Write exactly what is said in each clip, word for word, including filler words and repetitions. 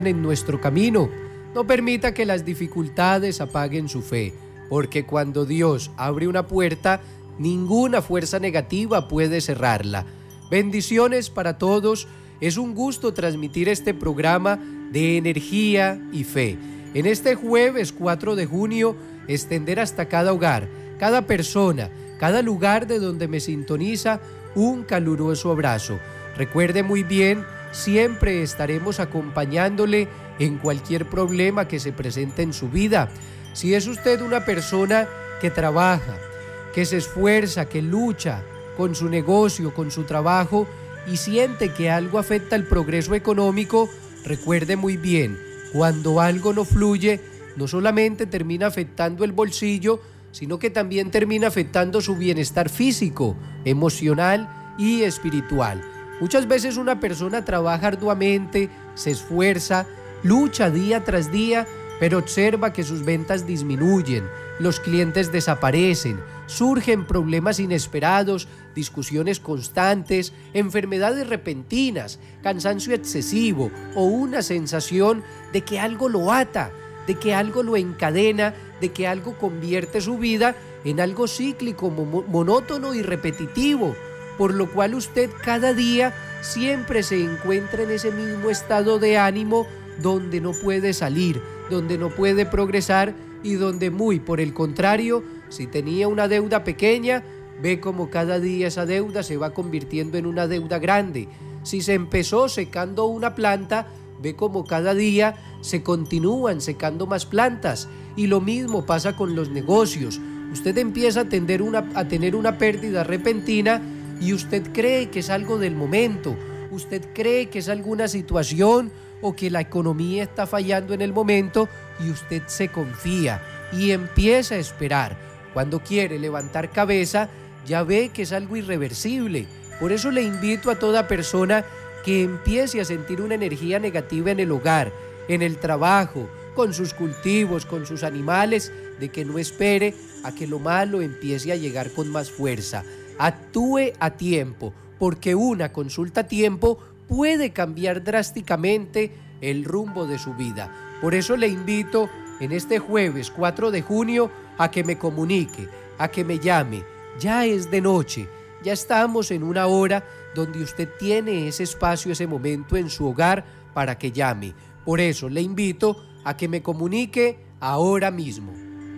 en nuestro camino. No permita que las dificultades apaguen su fe, porque cuando Dios abre una puerta, ninguna fuerza negativa puede cerrarla. Bendiciones para todos. Es un gusto transmitir este programa de energía y fe. En este jueves cuatro de junio, extender hasta cada hogar, cada persona, cada lugar de donde me sintoniza, un caluroso abrazo. Recuerde muy bien, siempre estaremos acompañándole en cualquier problema que se presente en su vida. Si es usted una persona que trabaja, que se esfuerza, que lucha con su negocio, con su trabajo y siente que algo afecta el progreso económico, recuerde muy bien, cuando algo no fluye, no solamente termina afectando el bolsillo, sino que también termina afectando su bienestar físico, emocional y espiritual. Muchas veces una persona trabaja arduamente, se esfuerza, lucha día tras día, pero observa que sus ventas disminuyen, los clientes desaparecen, surgen problemas inesperados, discusiones constantes, enfermedades repentinas, cansancio excesivo o una sensación de que algo lo ata, de que algo lo encadena, de que algo convierte su vida en algo cíclico, monótono y repetitivo, por lo cual usted cada día siempre se encuentra en ese mismo estado de ánimo donde no puede salir, donde no puede progresar y donde muy por el contrario, si tenía una deuda pequeña, ve como cada día esa deuda se va convirtiendo en una deuda grande. Si se empezó secando una planta, ve como cada día se continúan secando más plantas. Y lo mismo pasa con los negocios. Usted empieza a tener una, a tener una pérdida repentina y usted cree que es algo del momento. Usted cree que es alguna situación o que la economía está fallando en el momento y usted se confía y empieza a esperar. Cuando quiere levantar cabeza, ya ve que es algo irreversible. Por eso le invito a toda persona que empiece a sentir una energía negativa en el hogar, en el trabajo, con sus cultivos, con sus animales, de que no espere a que lo malo empiece a llegar con más fuerza. Actúe a tiempo, porque una consulta a tiempo puede cambiar drásticamente el rumbo de su vida. Por eso le invito en este jueves cuatro de junio a que me comunique, a que me llame. Ya es de noche, ya estamos en una hora donde usted tiene ese espacio, ese momento en su hogar para que llame. Por eso le invito a que me comunique ahora mismo.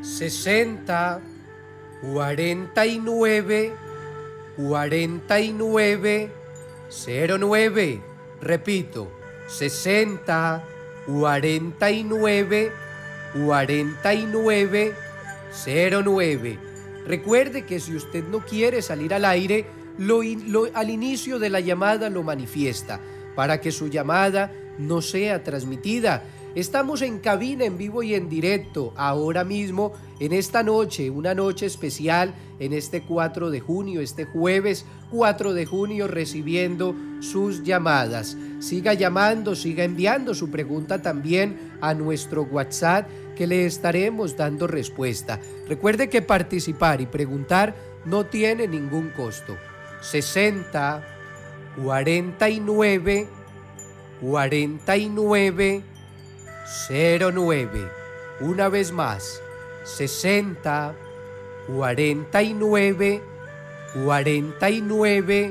sesenta, cuarenta y nueve, cuarenta y nueve, cero nueve. Repito, sesenta, cuarenta y nueve, cuarenta y nueve, cero nueve. Recuerde que si usted no quiere salir al aire, lo, lo, al inicio de la llamada lo manifiesta, para que su llamada no sea transmitida. Estamos en cabina, en vivo y en directo, ahora mismo, en esta noche, una noche especial, en este cuatro de junio, este jueves cuatro de junio, recibiendo sus llamadas. Siga llamando, siga enviando su pregunta también a nuestro WhatsApp, que le estaremos dando respuesta. Recuerde que participar y preguntar no tiene ningún costo. sesenta, cuarenta y nueve, cuarenta y nueve, cero nueve. Una vez más, sesenta, cuarenta y nueve, cuarenta y nueve,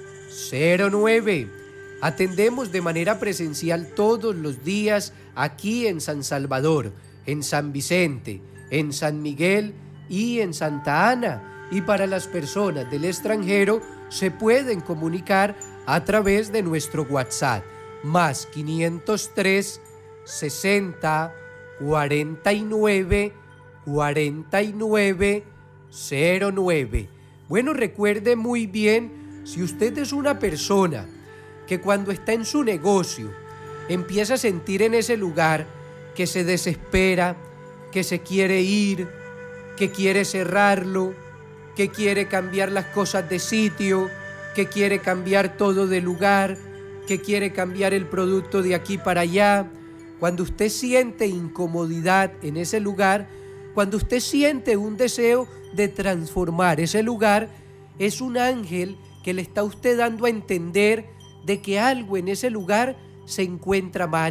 cero nueve. Atendemos de manera presencial todos los días aquí en San Salvador, en San Vicente, en San Miguel y en Santa Ana. Y para las personas del extranjero se pueden comunicar a través de nuestro WhatsApp, más quinientos tres, sesenta, cuarenta y nueve, cuarenta y nueve, cero nueve. Bueno, recuerde muy bien, si usted es una persona que cuando está en su negocio empieza a sentir en ese lugar que se desespera, que se quiere ir, que quiere cerrarlo, que quiere cambiar las cosas de sitio, que quiere cambiar todo de lugar, que quiere cambiar el producto de aquí para allá. Cuando usted siente incomodidad en ese lugar, cuando usted siente un deseo de transformar ese lugar, es un ángel que le está a usted dando a entender de que algo en ese lugar se encuentra mal,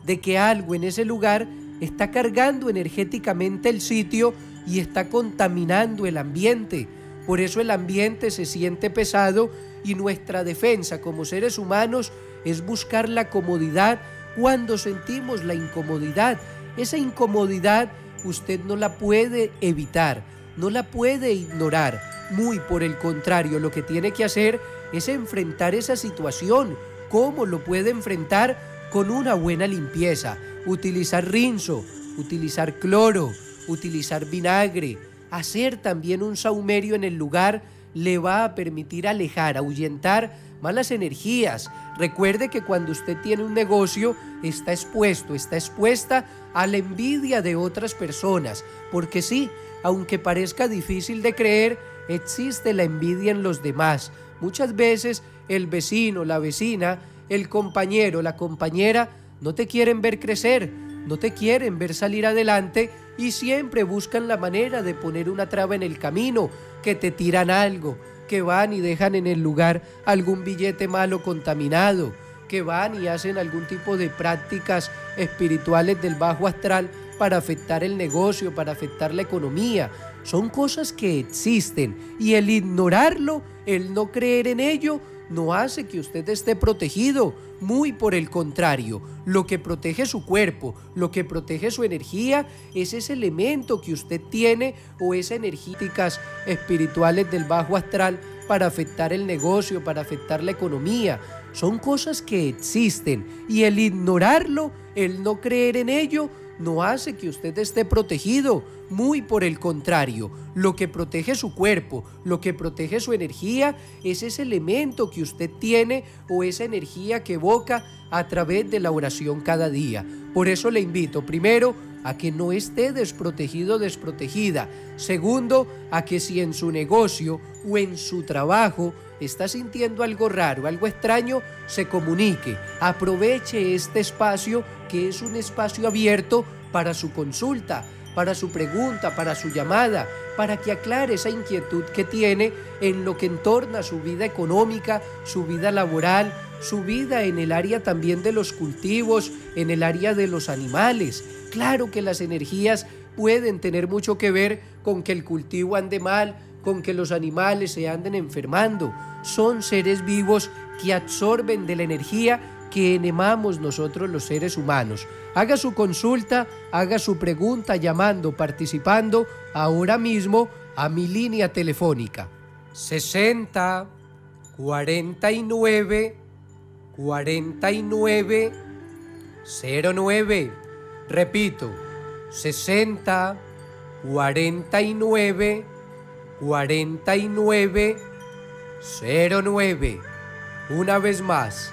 de que algo en ese lugar está cargando energéticamente el sitio y está contaminando el ambiente. Por eso el ambiente se siente pesado y nuestra defensa como seres humanos es buscar la comodidad cuando sentimos la incomodidad. Esa incomodidad usted no la puede evitar, no la puede ignorar. Muy por el contrario, lo que tiene que hacer es enfrentar esa situación. ¿Cómo lo puede enfrentar? Con una buena limpieza. Utilizar rinzo, utilizar cloro, utilizar vinagre. Hacer también un saumerio en el lugar le va a permitir alejar, ahuyentar malas energías. Recuerde que cuando usted tiene un negocio, está expuesto, está expuesta a la envidia de otras personas. Porque sí, aunque parezca difícil de creer, existe la envidia en los demás. Muchas veces el vecino, la vecina, el compañero, la compañera no te quieren ver crecer, no te quieren ver salir adelante y siempre buscan la manera de poner una traba en el camino, que te tiran algo, que van y dejan en el lugar algún billete malo contaminado, que van y hacen algún tipo de prácticas espirituales del bajo astral para afectar el negocio, para afectar la economía. Son cosas que existen y el ignorarlo, el no creer en ello, no hace que usted esté protegido. Muy por el contrario, lo que protege su cuerpo, lo que protege su energía, es ese elemento que usted tiene o esas energéticas espirituales del bajo astral para afectar el negocio, para afectar la economía. Son cosas que existen y el ignorarlo, el no creer en ello, no hace que usted esté protegido. Muy por el contrario, lo que protege su cuerpo, lo que protege su energía, es ese elemento que usted tiene o esa energía que evoca a través de la oración cada día. Por eso le invito, primero, a que no esté desprotegido o desprotegida. Segundo, a que si en su negocio o en su trabajo está sintiendo algo raro, algo extraño, se comunique. Aproveche este espacio, que es un espacio abierto para su consulta, para su pregunta, para su llamada, para que aclare esa inquietud que tiene en lo que entorna su vida económica, su vida laboral, su vida en el área también de los cultivos, en el área de los animales. Claro que las energías pueden tener mucho que ver con que el cultivo ande mal, con que los animales se anden enfermando. Son seres vivos que absorben de la energía que emanamos nosotros los seres humanos. Haga su consulta, haga su pregunta llamando, participando ahora mismo a mi línea telefónica sesenta, cuarenta y nueve, cuarenta y nueve, cero nueve. Repito, sesenta, cuarenta y nueve, cuarenta y nueve, cero nueve. Una vez más,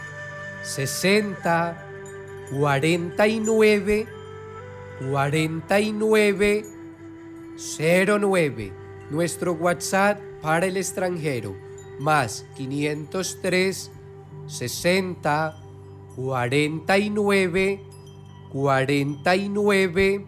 sesenta, cuarenta y nueve, cuarenta y nueve, cero nueve. Nuestro WhatsApp para el extranjero, más quinientos tres, sesenta, cuarenta y nueve, cuarenta y nueve,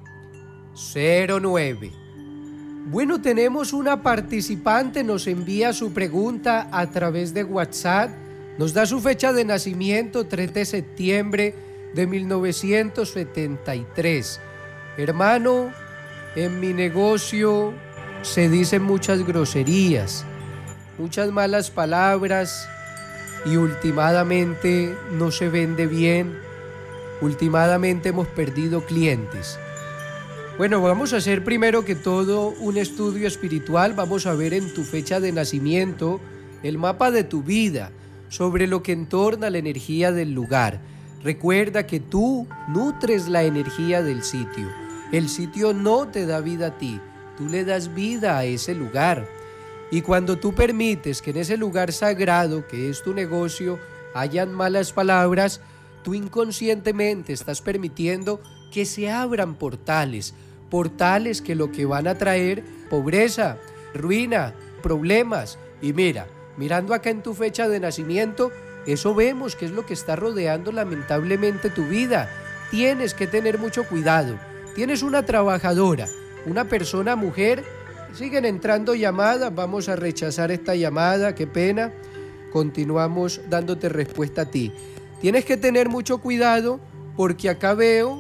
cero nueve. Bueno, tenemos una participante, nos envía su pregunta a través de WhatsApp. Nos da su fecha de nacimiento, tres de septiembre de mil novecientos setenta y tres. Hermano, en mi negocio se dicen muchas groserías, muchas malas palabras y últimamente no se vende bien. Últimamente hemos perdido clientes. Bueno, vamos a hacer primero que todo un estudio espiritual. Vamos a ver en tu fecha de nacimiento el mapa de tu vida, sobre lo que entorna la energía del lugar. Recuerda que tú nutres la energía del sitio. El sitio no te da vida a ti, tú le das vida a ese lugar. Y cuando tú permites que en ese lugar sagrado, que es tu negocio, hayan malas palabras, tú inconscientemente estás permitiendo que se abran portales, portales que lo que van a traer pobreza, ruina, problemas. Y mira, mirando acá en tu fecha de nacimiento, eso vemos que es lo que está rodeando lamentablemente tu vida. Tienes que tener mucho cuidado. Tienes una trabajadora, una persona mujer. Siguen entrando llamadas, vamos a rechazar esta llamada, qué pena. Continuamos dándote respuesta a ti. Tienes que tener mucho cuidado porque acá veo